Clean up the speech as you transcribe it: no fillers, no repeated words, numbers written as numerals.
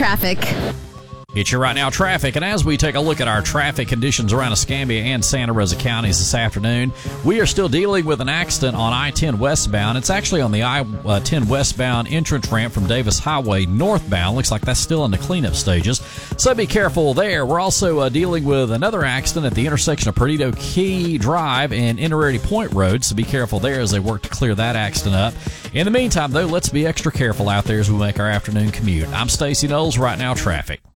traffic. It's your Right Now traffic, and as we take a look at our traffic conditions around Escambia and Santa Rosa counties this afternoon, we are still dealing with an accident on I-10 westbound. It's actually on the I-10 westbound entrance ramp from Davis Highway northbound. Looks like that's still in the cleanup stages, so be careful there. We're also dealing with another accident at the intersection of Perdido Key Drive and Innerary Point Road, so be careful there as they work to clear that accident up. In the meantime, though, let's be extra careful out there as we make our afternoon commute. I'm Stacey Knowles, Right Now traffic.